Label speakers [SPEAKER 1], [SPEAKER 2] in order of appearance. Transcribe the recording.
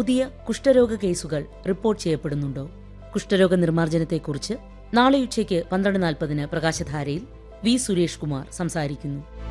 [SPEAKER 1] പുതിയ കുഷ്ഠരോഗ കേസുകൾ റിപ്പോർട്ട് ചെയ്യപ്പെടുന്നുണ്ടോ? കുഷ്ഠരോഗ നിർമ്മാർജ്ജനത്തെക്കുറിച്ച് നാളെ ഉച്ചയ്ക്ക് 12:40 പ്രകാശധാരയിൽ വി. സുരേഷ് കുമാർ സംസാരിക്കുന്നു.